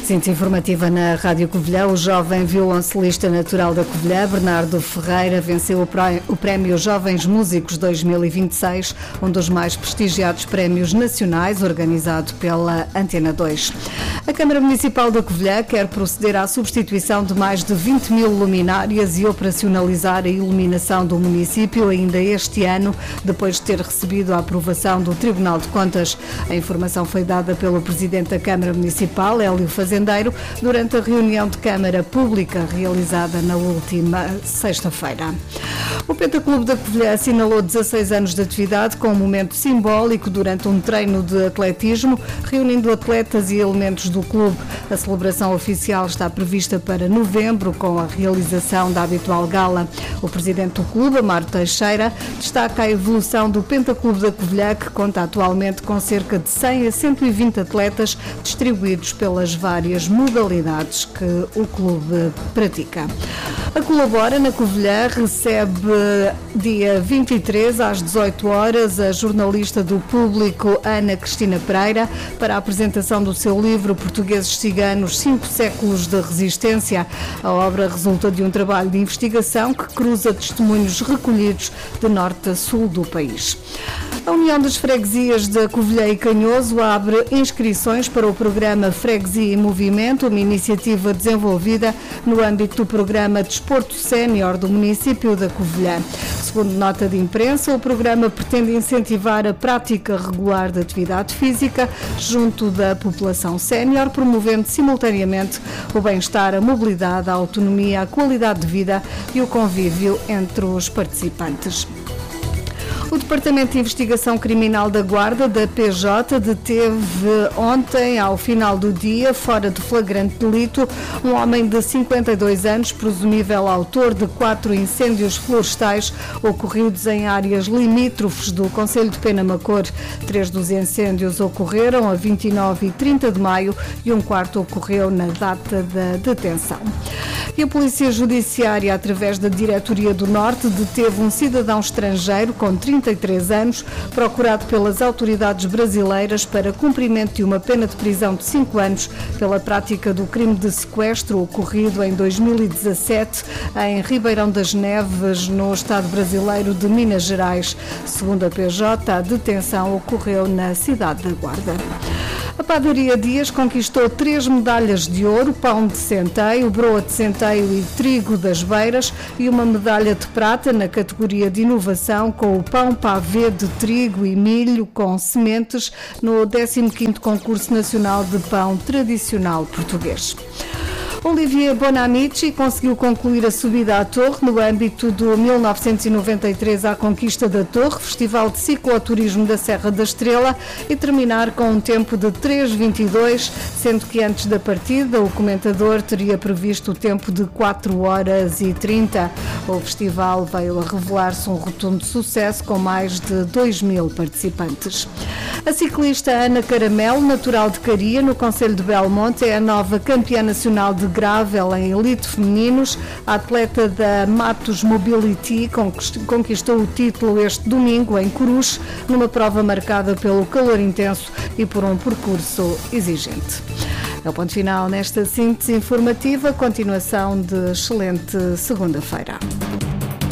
Síntese informativa na Rádio Covilhã. O jovem violoncelista natural da Covilhã, Bernardo Ferreira, venceu o Prémio Jovens Músicos 2026, um dos mais prestigiados prémios nacionais, organizado pela Antena 2. A Câmara Municipal da Covilhã quer proceder à substituição de mais de 20 mil luminárias e operacionalizar a iluminação do município ainda este ano, depois de ter recebido a aprovação do Tribunal de Contas. A informação foi dada pelo Presidente da Câmara Municipal, Hélio Fazendeiro, durante a reunião de Câmara Pública realizada na última sexta-feira. O Pentaclube da Covilhã assinalou 16 anos de atividade com um momento simbólico durante um treino de atletismo, reunindo atletas e elementos do clube. A celebração oficial está prevista para novembro, com a realização da habitual gala. O presidente do clube, Amaro Teixeira, destaca a evolução do Pentaclube da Covilhã, que conta atualmente com cerca de 100 a 120 atletas distribuídos pelas várias modalidades que o clube pratica. A Colabora na Covilhã recebe dia 23 às 18 horas a jornalista do Público Ana Cristina Pereira para a apresentação do seu livro Portugueses Ciganos, 5 séculos de resistência. A obra resulta de um trabalho de investigação que cruza testemunhos recolhidos de norte a sul do país. A União das Freguesias de Covilhã e Canhoso abre inscrições para o programa Freguesia em Movimento, uma iniciativa desenvolvida no âmbito do programa Desporto Sénior do município da Covilhã. Segundo nota de imprensa, o programa pretende incentivar a prática regular de atividade física junto da população sénior, promovendo simultaneamente o bem-estar, a mobilidade, a autonomia, a qualidade de vida e o convívio entre os participantes. O Departamento de Investigação Criminal da Guarda, da PJ, deteve ontem, ao final do dia, fora de flagrante delito, um homem de 52 anos, presumível autor de 4 incêndios florestais ocorridos em áreas limítrofes do concelho de Penamacor. 3 dos incêndios ocorreram a 29 e 30 de maio e um quarto ocorreu na data da detenção. E a Polícia Judiciária, através da Diretoria do Norte, deteve um cidadão estrangeiro com 33 anos, procurado pelas autoridades brasileiras para cumprimento de uma pena de prisão de 5 anos pela prática do crime de sequestro ocorrido em 2017 em Ribeirão das Neves, no estado brasileiro de Minas Gerais. Segundo a PJ, a detenção ocorreu na cidade da Guarda. A Padaria Dias conquistou 3 medalhas de ouro, pão de centeio, broa de centeio e trigo das Beiras e uma medalha de prata na categoria de inovação com o pão pavê de trigo e milho com sementes no 15º Concurso Nacional de Pão Tradicional Português. Olivier Bonamici conseguiu concluir a subida à Torre no âmbito do 1993 à Conquista da Torre, Festival de Cicloturismo da Serra da Estrela, e terminar com um tempo de 3:22, sendo que antes da partida o comentador teria previsto o tempo de 4 horas e 30. O festival veio a revelar-se um rotundo sucesso com mais de 2.000 participantes. A ciclista Ana Caramelo, natural de Caria, no concelho de Belmonte, é a nova campeã nacional de gravel em elite femininos. A atleta da Matos Mobility conquistou o título este domingo em Coruche, numa prova marcada pelo calor intenso e por um percurso exigente. É o ponto final nesta síntese informativa. Continuação de excelente segunda-feira.